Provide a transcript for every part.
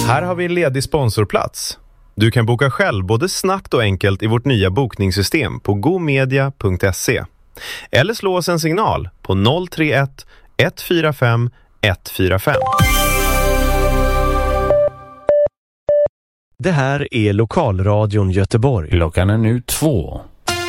Här har vi en ledig sponsorplats. Du kan boka själv både snabbt och enkelt i vårt nya bokningssystem på gomedia.se. Eller slå oss en signal på 031 145 145. Det här är Lokalradion Göteborg. Klockan är nu 2.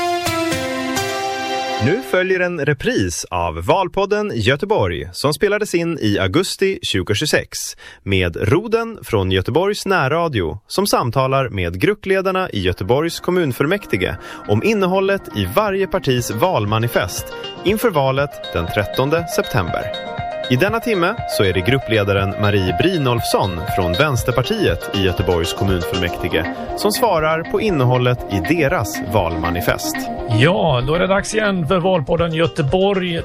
Nu följer en repris av Valpodden Göteborg som spelades in i augusti 2026 med Roden från Göteborgs närradio som samtalar med gruppledarna i Göteborgs kommunfullmäktige om innehållet i varje partis valmanifest inför valet den 13 september. I denna timme så är det gruppledaren Marie Brynolfsson från Vänsterpartiet i Göteborgs kommunfullmäktige som svarar på innehållet i deras valmanifest. Ja, då är det dags igen för Valpodden Göteborg.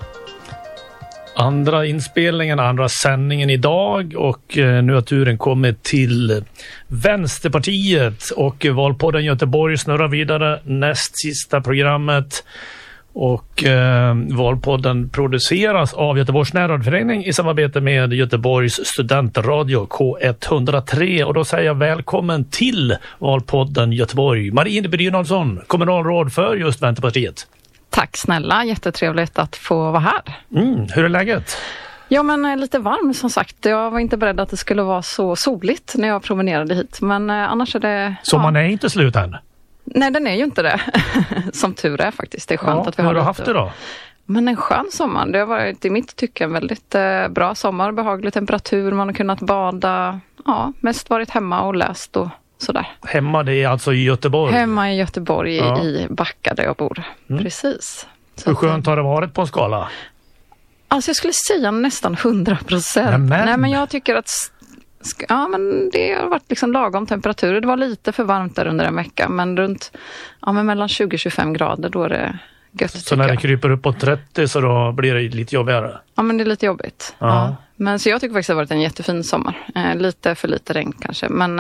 Andra inspelningen, andra sändningen idag och nu har turen kommit till Vänsterpartiet och Valpodden Göteborg snurrar vidare näst sista programmet. Och Valpodden produceras av Göteborgs närradioförening i samarbete med Göteborgs studentradio K103. Och då säger jag välkommen till Valpodden Göteborg. Marie Brynolfsson, kommunalråd för just Vänsterpartiet. Tack snälla, jättetrevligt att få vara här. Hur är läget? Ja men lite varm som sagt. Jag var inte beredd att det skulle vara så soligt när jag promenerade hit. Men annars är det... Så man är inte slut än? Nej, den är ju inte det. Som tur är faktiskt. Det är skönt att vi har hur har du haft det då? Men en skön sommar. Det har varit i mitt tycke en väldigt bra sommar. Behaglig temperatur. Man har kunnat bada. Ja, mest varit hemma och läst och sådär. Hemma, det är alltså i Göteborg? Hemma i Göteborg, i Backa där jag bor. Precis. Så hur skönt har det varit på en skala? Alltså jag skulle säga nästan 100%. Nej, men jag tycker att... Ja, men det har varit liksom lagom temperatur. Det var lite för varmt där under en vecka. Men runt men mellan 20-25 grader då är det gött. Så när det kryper upp på 30 så då blir det lite jobbigare? Ja, men det är lite jobbigt. Ja. Men så jag tycker faktiskt att det har varit en jättefin sommar. Lite för lite regn kanske. Men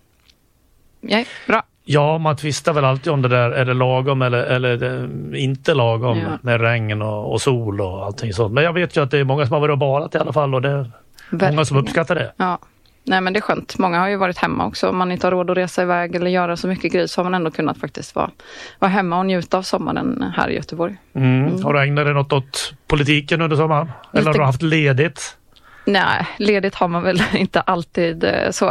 bra. Ja, man tvistar väl alltid om det där. Är det lagom eller inte lagom med regn och sol och allting sånt. Men jag vet ju att det är många som har varit och badat i alla fall. Och det är många som uppskattar det. Ja. Nej, men det är skönt. Många har ju varit hemma också. Om man inte har råd att resa iväg eller göra så mycket grejer så har man ändå kunnat faktiskt vara hemma och njuta av sommaren här i Göteborg. Har du ägnat dig något åt politiken under sommaren? Eller har du haft ledigt? Nej, ledigt har man väl inte alltid så.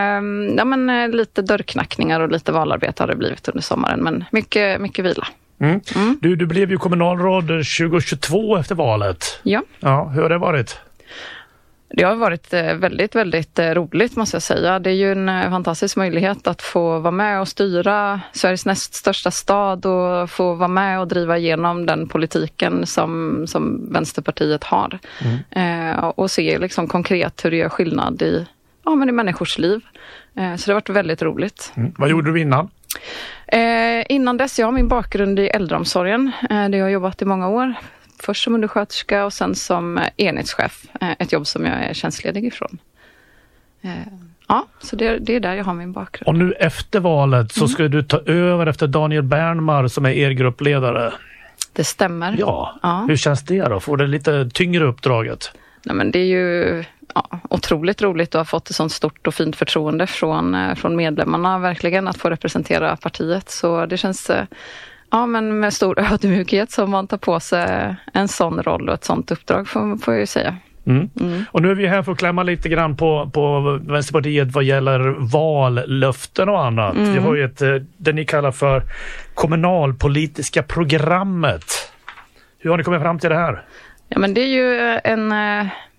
Men lite dörrknackningar och lite valarbete har det blivit under sommaren. Men mycket vila. Du blev ju kommunalråd 2022 efter valet. Ja. Hur har det varit? Det har varit väldigt, väldigt roligt måste jag säga. Det är ju en fantastisk möjlighet att få vara med och styra Sveriges näst största stad och få vara med och driva igenom den politiken som Vänsterpartiet har. Och se liksom konkret hur det gör skillnad i människors liv. Så det har varit väldigt roligt. Vad gjorde du innan? Innan dess, jag har min bakgrund i äldreomsorgen. Det jag har jobbat i många år. Först som undersköterska och sen som enhetschef. Ett jobb som jag är tjänstledig ifrån. Så det är där jag har min bakgrund. Och nu efter valet så ska du ta över efter Daniel Bernmar som är er gruppledare. Det stämmer. Ja. Hur känns det då? Får det lite tyngre uppdraget? Nej, men det är ju otroligt roligt att ha fått ett sånt stort och fint förtroende från medlemmarna verkligen att få representera partiet. Så det känns... men med stor ödmjukhet som man tar på sig en sån roll och ett sånt uppdrag får jag ju säga. Och nu är vi här för att klämma lite grann på Vänsterpartiet vad gäller vallöften och annat. Vi har ju det ni kallar för kommunalpolitiska programmet. Hur har ni kommit fram till det här? Ja, men det är ju